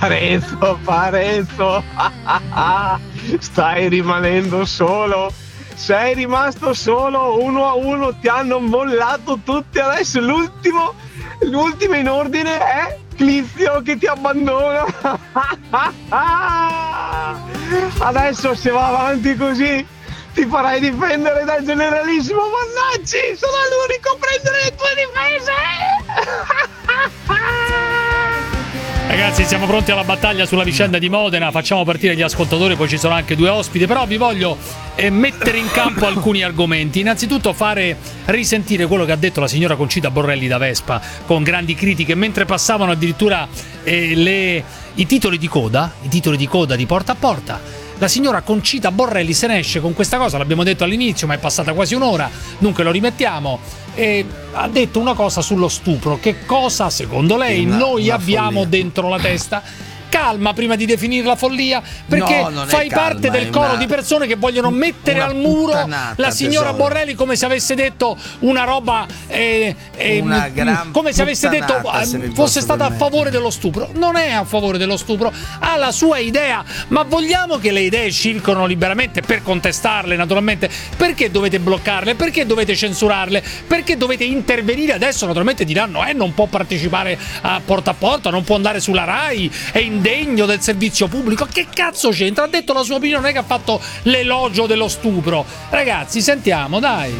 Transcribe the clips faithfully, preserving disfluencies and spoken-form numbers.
Parenzo, Parenzo, stai rimanendo solo, sei rimasto solo, uno a uno ti hanno mollato tutti, adesso l'ultimo, l'ultimo in ordine è Clizio che ti abbandona. Adesso se va avanti così ti farai difendere dal generalissimo Vannacci, sono l'unico a prendere le tue difese. Ragazzi, siamo pronti alla battaglia sulla vicenda di Modena, facciamo partire gli ascoltatori, poi ci sono anche due ospiti, però vi voglio eh, mettere in campo alcuni argomenti. Innanzitutto fare risentire quello che ha detto la signora Concita Borrelli da Vespa, con grandi critiche, mentre passavano addirittura eh, le, i titoli di coda, i titoli di coda di Porta a Porta. La signora Concita Borrelli se ne esce con questa cosa, l'abbiamo detto all'inizio, ma è passata quasi un'ora, dunque lo rimettiamo. E ha detto una cosa sullo stupro. Che cosa, secondo lei, una, noi una abbiamo follia dentro la testa? Calma prima di definire la follia, perché no, fai calma, parte del coro una, di persone che vogliono mettere al muro la signora tesoro. Borrelli come se avesse detto una roba eh, eh, una gran come se avesse detto se fosse stata a favore dello stupro. Non è a favore dello stupro, ha la sua idea, ma vogliamo che le idee circolano liberamente per contestarle, naturalmente. Perché dovete bloccarle? Perché dovete censurarle? Perché dovete intervenire? Adesso naturalmente diranno eh non può partecipare a Porta a Porta, non può andare sulla Rai, è in degno del servizio pubblico. Che cazzo c'entra? Ha detto la sua opinione, non è che ha fatto l'elogio dello stupro. Ragazzi, sentiamo, dai.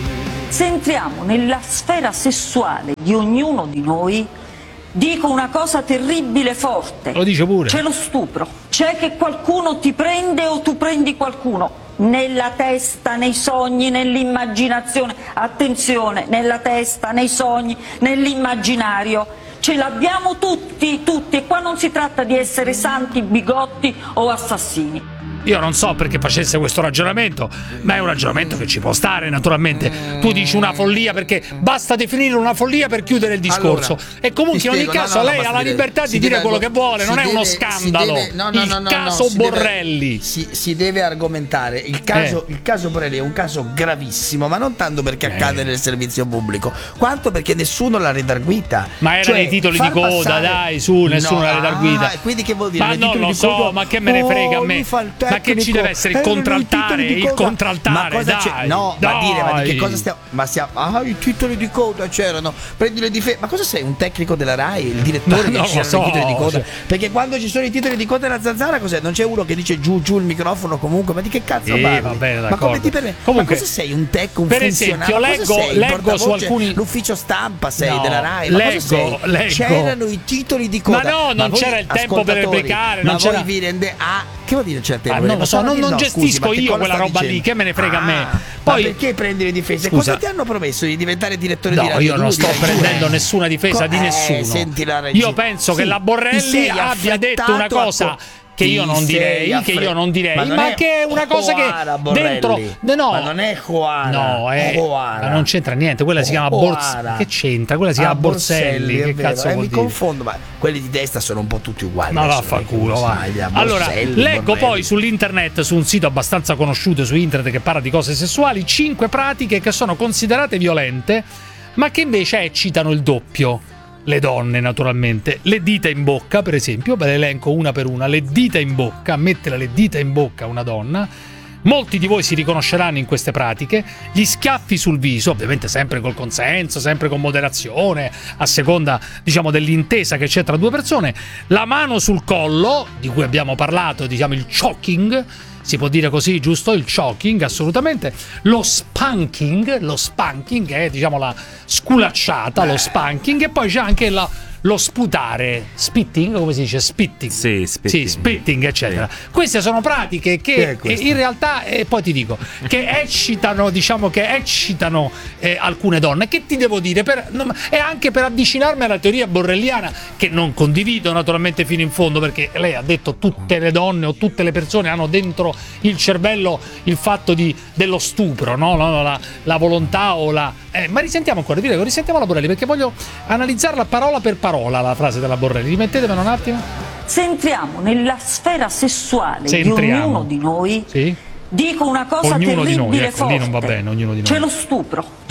Se entriamo nella sfera sessuale di ognuno di noi, dico una cosa terribile forte. Lo dice pure. C'è lo stupro. C'è che qualcuno ti prende o tu prendi qualcuno. Nella testa, nei sogni, nell'immaginazione. Attenzione, nella testa, nei sogni, nell'immaginario. Ce l'abbiamo tutti, tutti, e qua non si tratta di essere santi, bigotti o assassini. Io non so perché facesse questo ragionamento, ma è un ragionamento che ci può stare, naturalmente. Tu dici una follia perché basta definire una follia per chiudere il discorso. Allora, e comunque in ogni spiego, caso no, no, lei no, ha la libertà di dire quello che vuole, non deve, è uno scandalo. Deve, no, no, il no, no, caso no, Borrelli. Deve, si, si deve argomentare. Il caso, eh. il caso Borrelli è un caso gravissimo, ma non tanto perché eh. accade nel servizio pubblico, quanto perché nessuno l'ha redarguita. Ma erano cioè, i titoli di coda, passare... dai, su, nessuno no, l'ha redarguita. Ah, quindi che vuol dire? Ma non lo so, coda... ma che me ne frega a me? Oh, ma che ci deve essere il contraltare, il contraltare, ma cosa dai, c'è? No, dai. ma dire, ma di che cosa stiamo? Ma stiamo, ah, i titoli di coda c'erano. Prendi le difese. Ma cosa sei? Un tecnico della Rai, il direttore che c'erano so, i titoli di coda? Cioè. Perché quando ci sono i titoli di coda della zanzara, cos'è? Non c'è uno che dice giù giù il microfono comunque, ma di che cazzo eh, parli? Vabbè, ma come ti permette? Comunque, ma cosa sei? Un tech, un per funzionario? esempio, leggo, sei? leggo su alcuni l'ufficio stampa sei no, della Rai, ma leggo, cosa sei? Leggo. C'erano i titoli di coda. Ma no, non ma c'era il tempo per replicare, non ma c'era. voi vi rende ah, che vuol dire c'è tempo? Ah, non lo so, non, non no, gestisco scusi, io quella roba lì, che me ne frega ah, a me. Poi ma perché prendi le difese? Scusa. Cosa ti hanno promesso di diventare direttore no, di Radio? Io non sto prendendo eh. nessuna difesa Co- di nessuno. Eh, senti la regia. Io penso sì, che la Borrelli abbia detto una cosa che io non direi, che io non direi, ma, ma è che è una cosa Juara, che dentro no, ma non è Juara, no, è, ma non c'entra niente, quella si chiama Borselli. Che c'entra? Quella si chiama ah, Borselli, Borselli, che cazzo eh, vuol mi dire? confondo, ma quelli di destra sono un po' tutti uguali. Ma vaffanculo, va. Allora, leggo Borrelli. Poi sull'internet, su un sito abbastanza conosciuto su internet che parla di cose sessuali, cinque pratiche che sono considerate violente, ma che invece eccitano il doppio. Le donne, naturalmente. Le dita in bocca, per esempio, ve le elenco una per una. Le dita in bocca, mettere le dita in bocca a una donna. Molti di voi si riconosceranno in queste pratiche. Gli schiaffi sul viso, ovviamente sempre col consenso, sempre con moderazione, a seconda, diciamo, dell'intesa che c'è tra due persone. La mano sul collo, di cui abbiamo parlato, diciamo il choking, si può dire così, giusto? Il choking, assolutamente. Lo spanking, lo spanking è, diciamo, la sculacciata, lo spanking, e poi c'è anche la lo sputare, spitting, come si dice? Spitting. Sì, spitting. Sì, spitting, eccetera. Sì. Queste sono pratiche che, che in realtà, e eh, poi ti dico, che eccitano, diciamo che eccitano eh, alcune donne. Che ti devo dire? Per, no, e anche per avvicinarmi alla teoria borrelliana, che non condivido naturalmente fino in fondo, perché lei ha detto tutte le donne o tutte le persone hanno dentro il cervello il fatto di, dello stupro, no? no, no la, la volontà o la... Eh, ma risentiamo ancora, direi, risentiamo la Borrelli, perché voglio analizzarla parola per parola, la frase della Borrelli. Rimettetemela un attimo. Se entriamo nella sfera sessuale Se di entriamo. ognuno di noi, sì? dico una cosa ognuno terribile di noi, ecco, forte. lì non va bene, ognuno di noi. C'è lo stupro, no.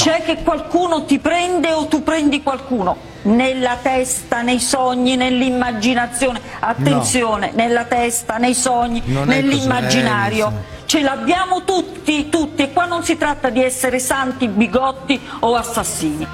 C'è che qualcuno ti prende o tu prendi qualcuno? Nella testa, nei sogni, nell'immaginazione. Attenzione, no. Nella testa, nei sogni, non nell'immaginario. Ce l'abbiamo tutti, tutti. E qua non si tratta di essere santi, bigotti o assassini.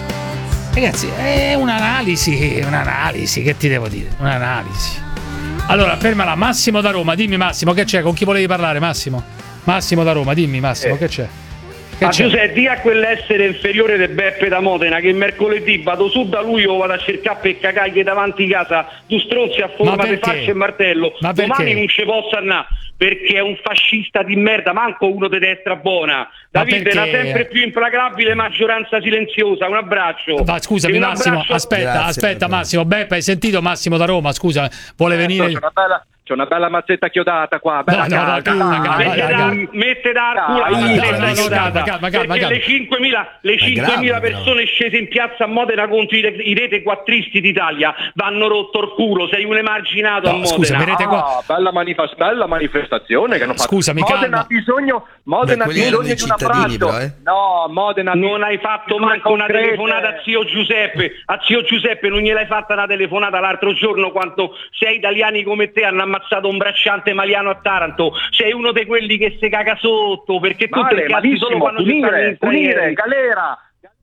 Ragazzi, è un'analisi, un'analisi, che ti devo dire? Un'analisi. Allora, fermala, Massimo da Roma, dimmi Massimo, che c'è? Con chi volevi parlare, Massimo? Massimo da Roma, dimmi Massimo, eh. che c'è? Che a c'è? Giuseppe, di a quell'essere inferiore di Beppe da Modena che mercoledì vado su da lui o vado a cercare per cagare davanti casa tu stronzi a forma di fascia e martello. Ma domani non ci posso andare perché è un fascista di merda, manco uno di destra buona. Davide, la sempre più implacabile maggioranza silenziosa. Un abbraccio. Ma scusami un Massimo, abbraccio... aspetta, Grazie, aspetta Massimo. Beppe, hai sentito Massimo da Roma? Scusa, vuole eh, venire. C'è una bella, c'è una bella mazzetta chiodata qua. Bella no, no, calma, calma, mette, calma, da, calma. mette da culo la mazzetta chiodata. Calma, calma, perché le cinquemila, le cinquemila persone scese in piazza a Modena contro i, i rete quattristi d'Italia vanno rotto il culo. Sei un emarginato no, a Modena. Scusa, rete qua... ah, bella, manifest- bella manifestazione che hanno fatto. Scusami, Modena calma. ha bisogno, Modena ha bisogno di un abbraccio. Però, eh? No, Modena non hai fatto manco una telefonata a zio Giuseppe. A zio Giuseppe non gliel'hai fatta una telefonata l'altro giorno quando sei italiani come te hanno ammazzato un bracciante maliano a Taranto. Sei uno di quelli che si caga sotto perché tu vale, ti cazzi solo quando ci stanno in punire, galera.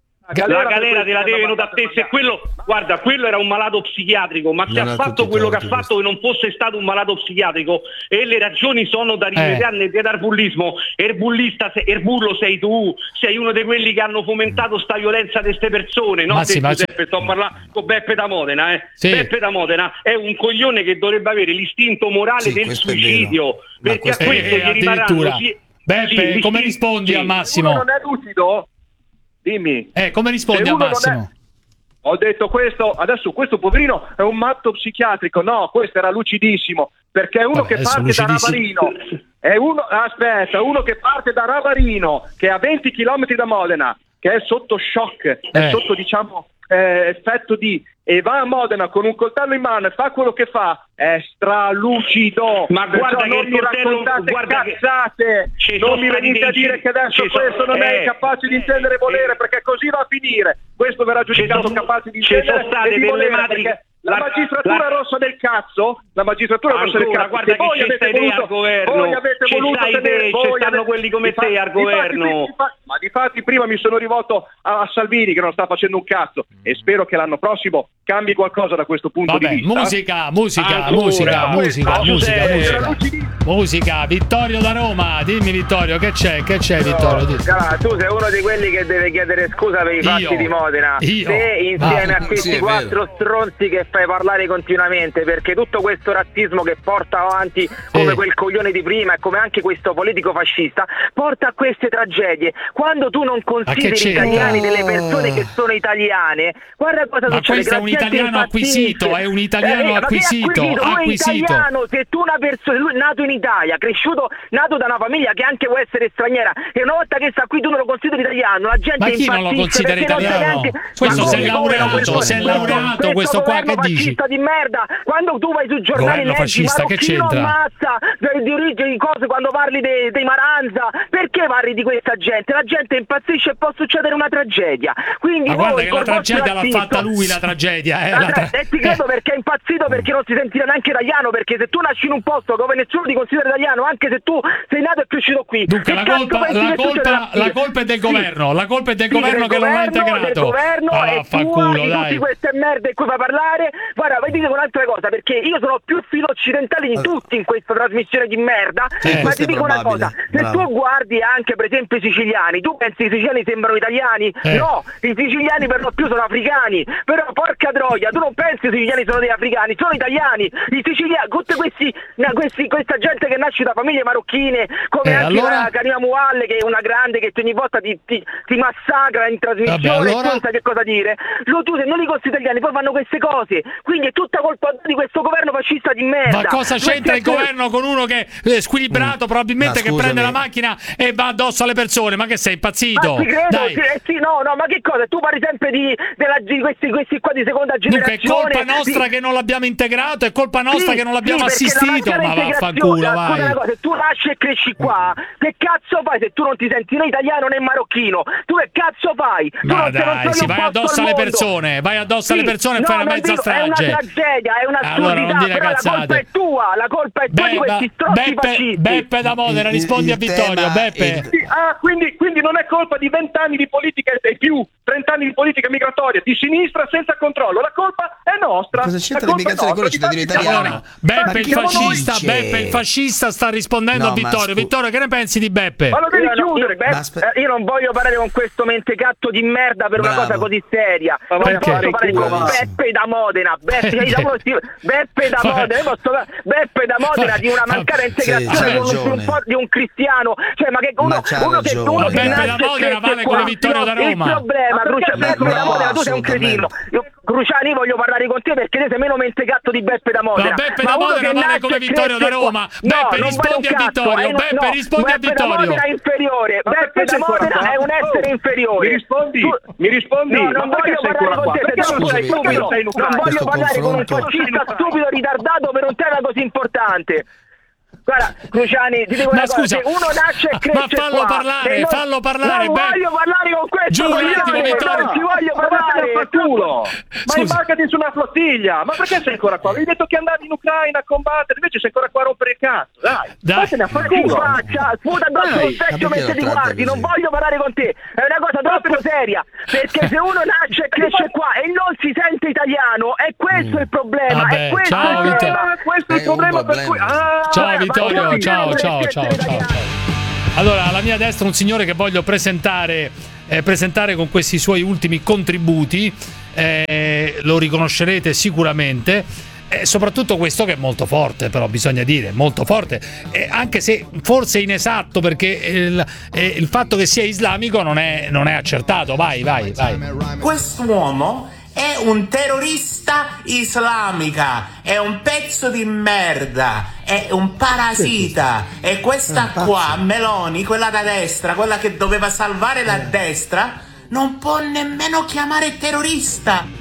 La galera te la deve venuta a te. Se quello, guarda, quello era un malato psichiatrico, ma se ha fatto quello che ha fatto e non fosse stato un malato psichiatrico e le ragioni sono da rivederne eh. del bullismo, il bullista, il bullo sei tu, sei uno di quelli che hanno fomentato sta violenza di queste persone, no? Sì, Giuseppe, sto parlando con Beppe da Modena, eh. Sì. Beppe da Modena è un coglione che dovrebbe avere l'istinto morale sì, del suicidio, perché a questo eh, gli rimarranno sì, Beppe, sì, come sì, rispondi sì. a Massimo? Non è lucido? Dimmi. Eh, come rispondi a Massimo? È... Ho detto questo, adesso questo poverino è un matto psichiatrico. No, questo era lucidissimo, perché è uno Vabbè, che parte da Ravarino. È uno, aspetta, uno che parte da Ravarino, che è a venti chilometri da Modena, che è sotto shock, eh. è sotto, diciamo, eh, effetto di... e va a Modena con un coltello in mano e fa quello che fa, è stralucido. Ma guarda che non il mi coltello, raccontate guarda cazzate, che non mi venite a dire che adesso questo non eh, è capace di intendere e volere, eh, perché così va a finire. Questo verrà giudicato capace di intendere e di volere, madri... perché la magistratura la... rossa del cazzo, la magistratura ancora, rossa del cazzo, guarda che voi avete voluto, al governo, voi avete voluto tenere, voi ci stanno quelli come te fa, al governo. Di fatti, ma di fatti prima mi sono rivolto a, a Salvini che non sta facendo un cazzo e spero che l'anno prossimo cambi qualcosa da questo punto Vabbè, di vista. musica, musica, ancora, musica, musica, musica, musica, musica. Musica, Vittorio da Roma, dimmi Vittorio, che c'è, che c'è Vittorio? Dimmi. No, tu sei uno di quelli che deve chiedere scusa per i fatti io, di Modena. Io. Te insieme ah, a questi sì, quattro stronzi che fai parlare continuamente, perché tutto questo razzismo che porta avanti come sì. quel coglione di prima e come anche questo politico fascista porta a queste tragedie. Quando tu non consideri gli italiani delle persone che sono italiane, guarda cosa ma succede. questo è un italiano acquisito, è un italiano eh, acquisito, acquisito. acquisito. Italiano, se tu una persona, lui è nato in Italia, cresciuto, nato da una famiglia che anche può essere straniera, e una volta che sta qui tu non lo consideri italiano, la gente ma chi non lo considera italiano? Questo si è laureato, si è laureato questo qua, che dici? Di merda, quando tu vai sui giornali governo fascista, che c'entra? ammazza di origini cose quando parli dei, dei Maranza, perché parli di questa gente? La gente impazzisce e può succedere una tragedia. Quindi ma voi, guarda che la tragedia l'ha razzista, fatta lui, la tragedia, eh, la la tra... e ti credo eh. perché è impazzito, perché non si sentirà neanche italiano, perché se tu nasci in un posto dove nessuno ti considera italiano, anche se tu sei nato e cresciuto qui, dunque la colpa, la, colpa, la colpa è del sì. governo, la colpa è del sì, governo che governo, non l'ha integrato. Del governo ah, e fa tua, culo, di dai. tutti queste merde in cui fa parlare. Guarda, vai dire un'altra cosa, perché io sono più filo occidentale di tutti in questa trasmissione di merda, eh, ma ti dico una cosa, se bravo. tu guardi anche per esempio i siciliani, tu pensi i siciliani sembrano italiani? Eh. No, i siciliani per lo più sono africani, però porca troia, tu non pensi i siciliani sono degli africani, sono italiani, i siciliani, tutti questi, questi questa gente che nasce da famiglie marocchine, come eh, anche allora... la Karima Mualle, che è una grande che ogni volta ti, ti, ti massacra in trasmissione. Vabbè, allora... e tu non sai che cosa dire. Lo, tu se non li consideri italiani poi fanno queste cose, niente. Quindi è tutta colpa di questo governo fascista di merda. Ma cosa c'entra il governo con uno che è squilibrato, mm. probabilmente, che prende la macchina e va addosso alle persone? Ma che sei impazzito? Ma ti credo, Dai. Sì, eh, sì, no, no, ma che cosa? Tu parli sempre di, della, di questi, questi qua di seconda generazione. Dunque è colpa nostra di... che non l'abbiamo integrato, è colpa nostra sì, che non l'abbiamo sì, assistito. Ma vaffanculo, vai. Scusa una cosa, se tu nasci e cresci qua, che cazzo fai se tu non ti senti né italiano né marocchino? Tu che cazzo fai? Tu Ma non, dai, non si vai addosso alle persone, vai addosso sì, alle persone e no, fai una mezza dico, strage. È una tragedia, è una allora, non dire però cazzate. la colpa è tua, la colpa è tua Be- di questi strozzi Beppe, fascisti. Beppe da Modena, rispondi il a Vittorio, tema, Beppe. il... Sì, ah, quindi, quindi non è colpa di vent'anni di politica e più, trent'anni di politica migratoria, di sinistra senza controllo. La colpa è nostra. Cosa c'entra l'immigrazione con il cittadino italiano? Allora, Beppe il fascista, dice? Beppe il fascista sta rispondendo No, a Vittorio. scu- Vittorio, che ne pensi di Beppe? Ma lo devi Io, no, chiudere, io, Beppe. aspe- eh, io non voglio parlare con questo mentecatto di merda per Bravo. una cosa così seria. Ma Non perché? posso parlare con Bravissimo. Beppe da Modena. Beppe, Perché? da Modena, Beppe da Fa- Modena. Io posso parlare- Beppe da Modena di una mancata Sì, integrazione c'ha di, un, di, un, ragione. po' di un cristiano. Cioè, ma che uno, Ma c'ha uno che, ragione. uno Ma che Beppe nasce da e Modena cresce vale qua. come Vittorio da Roma. Il problema, Ma Cruciani, perché Beppe da no, Modena, tu sei un cretino. Io, Cruciani, voglio parlare con te perché te sei meno mentecatto di Beppe da Modena. Ma Beppe Ma da uno Modena che vale nasce come e Vittorio da cresce qua- Roma. No, Beppe, non rispondi vale un a cazzo, Vittorio. eh, no, Beppe, no, rispondi a Beppe da Vittorio. Modena è inferiore. Ma Beppe perché da sei ancora Modena qua? è un essere Oh, inferiore. Mi rispondi? Tu- Mi rispondi? No, Ma non perché voglio sei parlare ancora con qua? te, Perché sei non sei stupido. stupido? Sei in Non Ucraina. voglio Questo parlare con un confronto. fascista stupido ritardato per un tema così importante. Guarda, Cruciani, ti dico Ma una cosa, scusa, se uno nasce e cresce ma fallo qua, parlare, e non- fallo parlare, non Beppe. voglio parlare con questo Giù un coglione, attimo, Vittorio. non ci voglio Ma vattene parlare. a far culo! Ma Scusi. imbarcati su una flottiglia! Ma perché sei ancora qua? Avevi detto che andavi in Ucraina a combattere, invece sei ancora qua a rompere il cazzo, dai! Dai. Vattene a far Ti culo! faccia, sputa addosso Dai, lo specchio ma perché mentre lo ti tratta guardi, non così? voglio parlare con te, è una cosa troppo seria, perché se uno nasce e cresce qua e non si sente italiano, è questo il problema, Vabbè, è questo ciao, il Vittorio. problema. Ah, questo è il È un problema per cui... problema. Ah, Ciao ma Vittorio, tu- ciao, non ciao, riesci a ciao, essere ciao. italiano. Allora, alla mia destra un signore che voglio presentare, eh, presentare con questi suoi ultimi contributi, eh, lo riconoscerete sicuramente. E soprattutto questo che è molto forte, però bisogna dire, molto forte, eh, anche se forse inesatto, perché il, eh, il fatto che sia islamico non è, non è accertato. Vai, vai, vai. Quest'uomo è un terrorista islamica, è un pezzo di merda, è un parasita. E questa qua, Meloni, quella da destra, quella che doveva salvare la destra, non può nemmeno chiamare terrorista.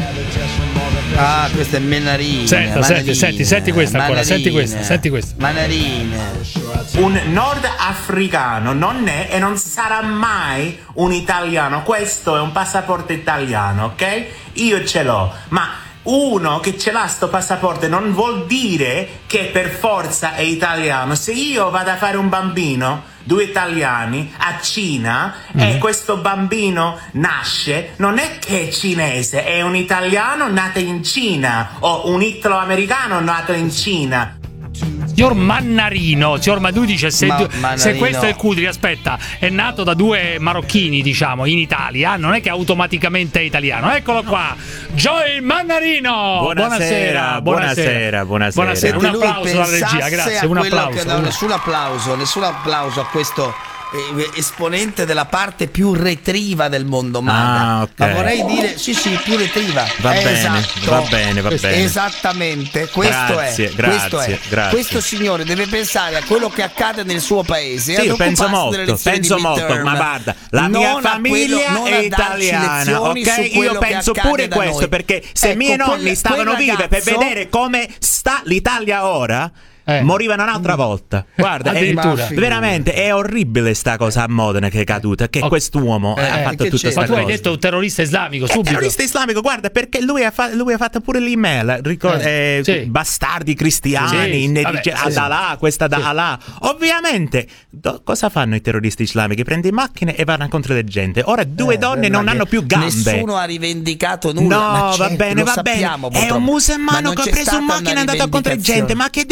Ah, questa è Menarina. Senta, senti, senti, senti questa ancora, senti questa, senti questa. Manarina. Un nordafricano non è e non sarà mai un italiano. Questo è un passaporto italiano, ok? Io ce l'ho, ma uno che ce l'ha sto passaporto non vuol dire che per forza è italiano. Se io vado a fare un bambino, due italiani, a Cina, mm. e questo bambino nasce, non è che è cinese, è un italiano nato in Cina o un italo-americano nato in Cina. Signor Mannarino, signor Ma lui dice se, Ma- du- Mannarino. se questo è il Cutri, aspetta, è nato da due marocchini, diciamo, in Italia, non è che automaticamente è italiano. Eccolo qua, Joel Mannarino. Buonasera, buonasera, buonasera. Buonasera, un Senti, lui applauso alla regia, pensasse grazie, a un quello applauso. che- no, nessun applauso, nessun applauso a questo eh, esponente della parte più retriva del mondo, Maga. Ah, ok. Ma vorrei dire, sì, sì, più retriva. Va bene, Esatto. va bene, va bene. Esattamente, questo Grazie, è. grazie, questo è. grazie. Questo signore deve pensare a quello che accade nel suo paese. Sì, ad io penso occuparsi molto, delle elezioni penso di molto, midterm. ma guarda, la Non mia a famiglia quello- non è a darci italiana, lezioni su ok? Io quello che penso accade pure da questo, noi. perché se Ecco, miei nonni quel- stavano quel vive per ragazzo- vedere come sta l'Italia ora, Eh. morivano un'altra volta. Guarda, è, Addirittura. veramente è orribile sta cosa a Modena che è caduta, che Oh. quest'uomo Eh, ha eh, fatto che tutta c'è? sta Ma tu cosa. hai detto un terrorista islamico, È subito. terrorista islamico, guarda, perché lui ha, fa- lui ha fatto pure l'email, ricor- Eh, eh, sì. bastardi cristiani, Sì, ne- vabbè, dice, sì. ad Allah, questa da Sì. Allah. Ovviamente, do- cosa fanno i terroristi islamici? Prendono in macchine e vanno contro le gente. Ora due Eh, donne non ma hanno che più gambe. Nessuno ha rivendicato nulla. No, ma va certo, bene, lo va sappiamo, bene. È purtroppo. un Ma musulmano non che ha c'è preso stata in macchina e è una andato contro le gente. rivendicazione. Ma che devi pensare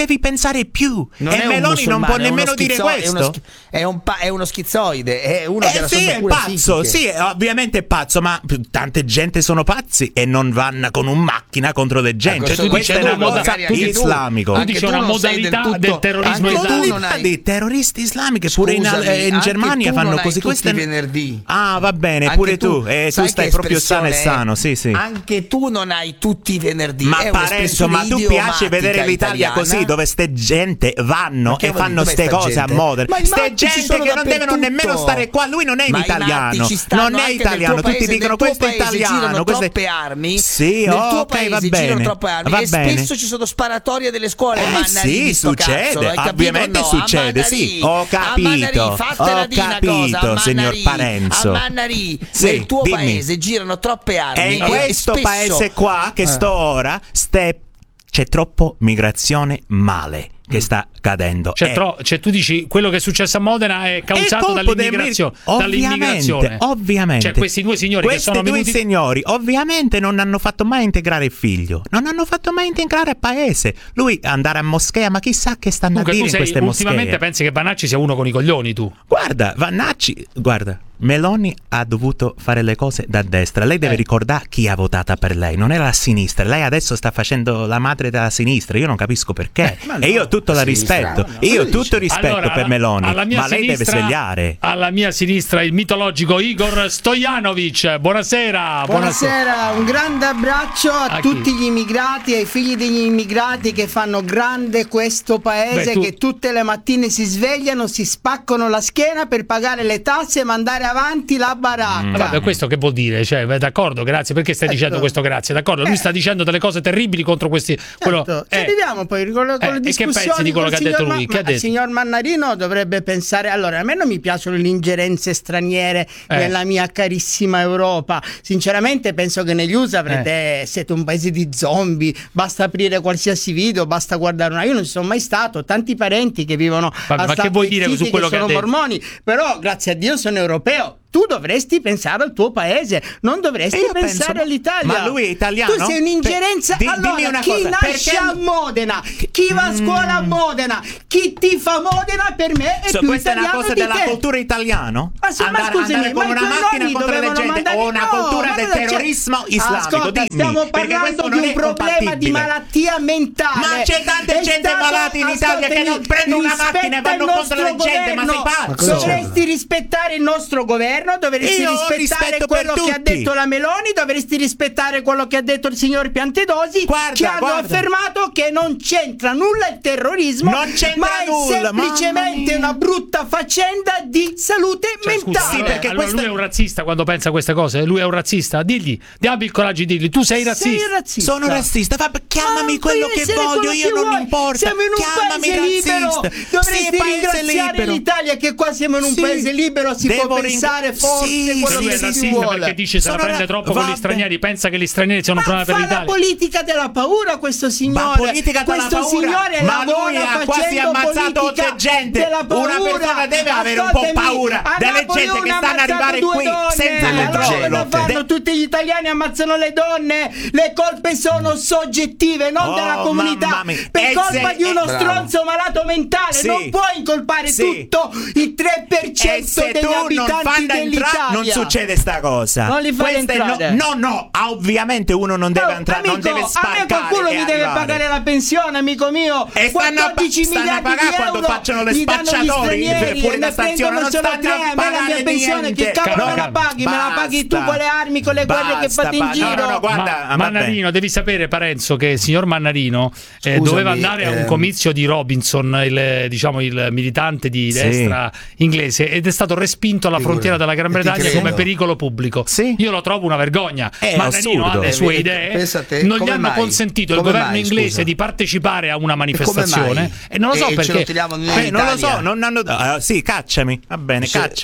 usare più. Non e è Meloni non può nemmeno dire schizzo- questo. È uno, schi- è, un pa- è uno schizzoide, è uno Eh che sì, è pazzo, sì, ovviamente è pazzo, ma tante gente sono pazzi e non vanno con un macchina contro le gente. Ecco, Questa è una moda- cosa anche tu- islamico. Tu anche dici tu una non sei del modalità tutto- del terrorismo anche tu islamico. non hai- Di terroristi islamiche pure in, Scusami, eh, in anche Germania tu fanno non hai così. tutti Questa è- i venerdì. Ah, va bene, Anche pure tu. Eh, tu sai stai che proprio sano e espressione è? sano, sì, sì. Anche tu non hai tutti i venerdì. Ma È Parenzo, un'espressione ma tu piace idiomatica vedere l'Italia italiana. così, dove ste gente vanno che e vuol fanno dire, ste dov'è sta cose a gente? moda. Ma i Ste matti ci gente sono che non devono dappertutto. nemmeno stare qua. Lui non è in Ma i italiano, matti ci stanno non è anche nel italiano. tuo Tutti paese, dicono nel tuo questo è paese italiano. girano questo è- troppe armi. Sì, nel oh, tuo ok, paese va girano bene. troppe armi Va e bene. spesso ci sono sparatorie delle scuole. Eh Mannarì sì, di sto succede, cazzo, hai capito ovviamente o no? succede, A sì, Mannarì, ho a capito, Mannarì, fatela ho dire una capito, cosa, a signor Mannarì, Parenzo. a Mannarì, Sì, nel tuo dimmi. paese girano troppe armi. È in e questo spesso- paese qua che sto ora ste- c'è troppo migrazione male che sta cadendo. Cioè, Eh, tro- cioè, tu dici quello che è successo a Modena è causato colpo dall'immigrazione. del- dall'immigrazione. Ovviamente, ovviamente. Cioè, questi due signori Questi che sono due venuti. signori ovviamente non hanno fatto mai integrare il figlio, non hanno fatto mai integrare il paese. Lui andare a moschea, ma chissà che stanno Comunque, a tu dire sei, in queste ultimamente moschee. pensi che Vannacci sia uno con i coglioni, tu. Guarda, Vannacci, guarda, Meloni ha dovuto fare le cose da destra. Lei deve Eh. ricordare chi ha votata per lei, non era la sinistra. Lei adesso sta facendo la madre della sinistra. Io non capisco perché. ma e no, io tutto la sinistra, rispetto. no, io cosa tutto dice? rispetto Allora, per alla- Meloni, alla mia ma lei deve sinistra- svegliare. Alla mia sinistra il mitologico Igor Stojanovic. Buonasera. Buonasera, un grande abbraccio a, A tutti chi? gli immigrati, ai figli degli immigrati che fanno grande questo paese, Beh, tu- che tutte le mattine si svegliano, si spaccano la schiena per pagare le tasse e mandare avanti la baracca. Ah, vabbè, questo che vuol dire? Cioè, beh, d'accordo, grazie. Perché stai dicendo Ecco. questo grazie? D'accordo, lui Eh. sta dicendo delle cose terribili contro questi. Quello, Certo, ci eh, arriviamo poi con, le- con Eh, le e che discussioni. pensi di quello col che ha detto signor lui? Ma- Che ha ma detto? Il signor Mannarino dovrebbe pensare. Allora, a me non mi piacciono le ingerenze straniere Eh. nella mia carissima Europa. Sinceramente, penso che negli U S A avrete, siete un paese di zombie. Basta aprire qualsiasi video, basta guardare una. Io non ci sono mai stato, ho tanti parenti che vivono Vabbè, a ma che Salt vuoi Lake dire City su quello che che ha sono detto? mormoni. Però, grazie a Dio, sono europeo. Tu dovresti pensare al tuo paese, non dovresti E io pensare penso- all'Italia. ma lui è italiano? Tu sei un'ingerenza. Per- di- allora, dimmi una chi cosa, nasce perché- a Modena, chi va a scuola a Modena, chi tifa Modena, per me è So, più questa è una italiano cosa di della te. cultura italiano? Ma, sì, ma andare, scusami, andare con ma i una tuoi macchina nonni contro le dovevano gente mandare- o una no, cultura ma del cosa c'è? terrorismo islamico. Ascolta, Dimmi, stiamo perché parlando questo di non un è problema di compatibile. malattia mentale. Ma c'è tanta È gente stato- malata in Italia che non prendono una rispetta macchina e vanno il contro le nostro gente, ma sei governo. pazzo? Ma cosa c'è? Dovresti rispettare il nostro governo, dovresti Io ho rispettare rispetto quello per che ha tutti. detto la Meloni, dovresti rispettare quello che ha detto il signor Piantedosi, Guarda, che hanno guarda. affermato che non c'entra nulla il terrorismo, Non c'entra ma è nulla, mamma semplicemente mia. una brutta faccenda di salute Cioè, scusa, mentale. Sì, allora, perché allora questo- lui è un razzista quando pensa a queste cose. Lui è un razzista. Digli, abbi il coraggio di dirgli, tu sei razzista. Sei razzista. Sono razzista, va, chiamami Ma quello puoi che essere voglio, quello io che non vuoi. importa. Siamo in un Chiamami paese libero. razzista. Dovresti Sì, paese ringraziare libero. l'Italia che qua siamo in un Sì. paese libero, si Devo può ring- pensare forse Sì, quello Lui che è sì, si razzista vuole. perché dice se la Sono prende ra- troppo con gli vabbè. stranieri, pensa che gli stranieri siano un Ma problema per fa la l'Italia. politica della paura questo signore. Ma politica della questo paura? signore Ma lui lavora ha quasi facendo ammazzato politica otto gente. della Una paura. persona deve avere un po' Ascoltami, paura a delle Napoli gente che uno ha stanno ammazzato arrivare due qui donne. senza Allora controllo. cosa fanno? De- Tutti gli italiani ammazzano le donne. Le colpe sono soggettive, non Oh, della comunità. mamma mia. Per E colpa se- di uno eh, bravo. stronzo malato mentale. Sì. Non puoi incolpare Sì. tutto il tre per E cento se degli tu non abitanti fanno entrare dell'Italia. non succede sta cosa. Non li fai Questa è entrare. no, no, no, ah, ovviamente uno non deve Oh, entrare, non amico, deve a sparcare me qualcuno e mi deve arrivare. pagare la pensione, amico mio. E stanno a pa- quattordici stanno a miliardi pagare di quando euro facciano le gli danno gli spacciatori stranieri fuori e da ne stazione, prendono non solo stanno tre. a A me la pagare mia pensione niente. che cavolo me la No, paghi? Me la paghi tu basta. con le armi, con le guerre che Basta, fate in pa- giro. no, no, no, guarda, Ma- vabbè. Mannarino, devi sapere, Parenzo, che il signor Mannarino eh, Scusami, doveva andare a un ehm. comizio di Robinson, il, diciamo, il militante di Sì. destra inglese, ed è stato respinto alla Figurati. frontiera della Gran E ti Bretagna credo. come pericolo pubblico. Sì. Io lo trovo una vergogna. È Mannarino ha assurdo. le sue Eh, idee, pensa a te, non gli come hanno mai? consentito il Come governo mai, inglese scusa? di partecipare a una mai? manifestazione e non lo so E ce perché. lo tiriamo noi Beh, in non lo Italia. so, non hanno ah, sì, cacciami. Va bene, Se- cacciami.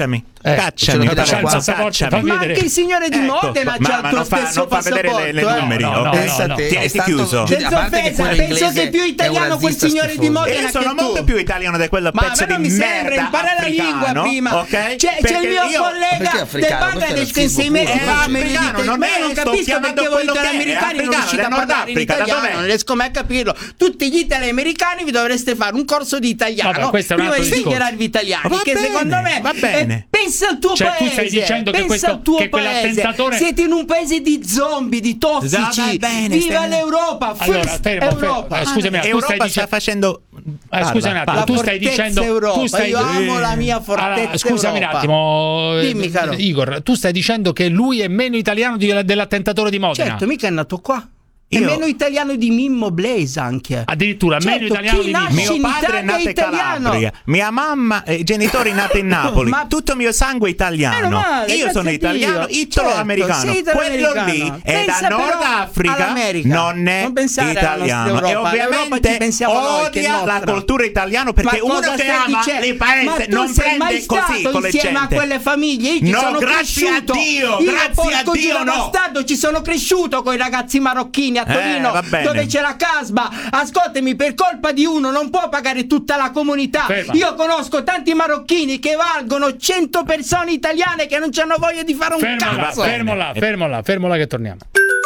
Eh, cacciami, c'è il passaporto, fammi ma vedere. anche il signore di Ecco, Modena ma- c'ha il ma tuo non fa- stesso non fa vedere passaporto. le- le eh. numeri, No, no, ok? no, Pensa no, a te, Tieni è stato- chiuso. Giulia, Senza a parte che offesa, quello penso inglese che più è un italiano quel razzista signore di schifoso. Modena Io sono che tu. molto più italiano di quello Ma a pezzo me non di mi merda sembra, impara la lingua africano, prima. ok? C'è, c'è Perché il mio io- collega Perché del africano? Bangladesh Questo è che in sei mesi razzismo fa puro. me È africano, ma non io è, non sto capisco chiamando perché voi quello che è, italiani è non riuscite a africano, del parlare in Nord Africa, da italiano, dov'è? non riesco mai a capirlo. Tutti gli italo-americani vi dovreste fare un corso di italiano Vabbè, questo è un prima altro di discorso. dichiararvi italiani, Va che bene, secondo me va bene. eh, pensa al tuo Cioè, tu paese. stai dicendo che pensa questo- al tuo che paese. quell'attentatore- Siete in un paese di zombie, di tossici. Va bene, Viva stai- l'Europa, Allora, first fermo, fermo. Europa. Eh, scusami, tu stai Europa sta dicendo facendo Eh, scusa un attimo, La tu stai fortezza dicendo Europa, tu stai io amo la mia fortezza Allora, scusami Europa. un attimo, eh, Dimmi, caro. Igor, tu stai dicendo che lui è meno italiano di- dell'attentatore di Modena. Certo, mica è nato qua. È Io- meno italiano di Mimmo Blaze anche. Addirittura Certo, meno italiano chi di nasce Mimmo. Mio in padre è Italia nato in italiano. Calabria, mia mamma e i genitori nati in Napoli. Ma- tutto mio sangue è italiano. Meno male, Io grazie sono a italiano, Dio. italo-americano. Certo, sei Quello italo-americano. lì è da Pensa Nord però Africa, all'America. non è Non pensare alla nostra italiano. Europa. E L'Europa ovviamente ci pensiamo noi, che è odia la nostra. cultura italiana perché Ma cosa uno che stai ama dicendo? il paese Ma tu non sei mai prende così stato con le insieme gente. a quelle famiglie? Io ci No, sono grazie a cresciuto. Dio, Io, grazie a porco Dio, giro no. bastardo, ci sono cresciuto con i ragazzi marocchini a Eh, Torino, va bene. dove c'è la Casba. Ascoltami, per colpa di uno non può pagare tutta la comunità. Ferma. Io conosco tanti marocchini che valgono cento persone italiane che non hanno voglia di fare un Fermo là, cazzo. fermo là, fermo là, fermo là che torniamo.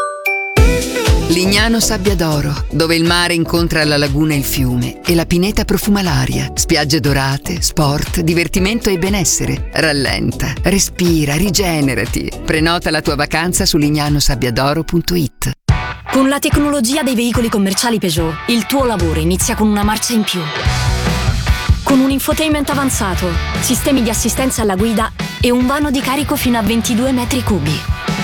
Lignano Sabbiadoro, dove il mare incontra la laguna e il fiume e la pineta profuma l'aria. Spiagge dorate, sport, divertimento e benessere. Rallenta, respira, rigenerati. Prenota la tua vacanza su lignanosabbiadoro punto it. Con la tecnologia dei veicoli commerciali Peugeot, il tuo lavoro inizia con una marcia in più. Con un infotainment avanzato, sistemi di assistenza alla guida e un vano di carico fino a ventidue metri cubi.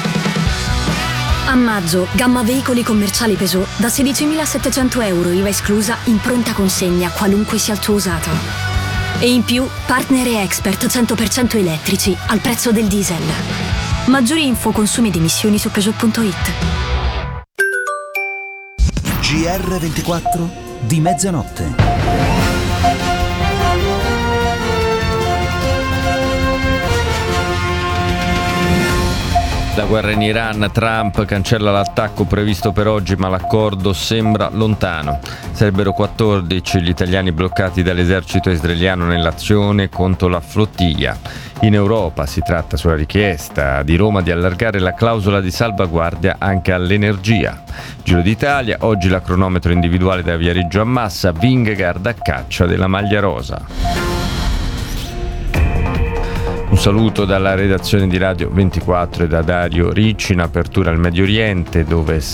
A maggio, gamma veicoli commerciali Peugeot da sedicimilasettecento euro I V A esclusa in pronta consegna qualunque sia il tuo usato. E in più, partner e expert cento per cento elettrici al prezzo del diesel. Maggiori info consumi ed emissioni su Peugeot punto it. G R ventiquattro di mezzanotte. La guerra in Iran, Trump cancella l'attacco previsto per oggi, ma l'accordo sembra lontano. Sarebbero quattordici gli italiani bloccati dall'esercito israeliano nell'azione contro la flottiglia. In Europa si tratta sulla richiesta di Roma di allargare la clausola di salvaguardia anche all'energia. Giro d'Italia, oggi la cronometro individuale da Viareggio a Massa, Vingegaard a caccia della maglia rosa. Un saluto dalla redazione di Radio ventiquattro e da Dario Ricci in apertura al Medio Oriente, dove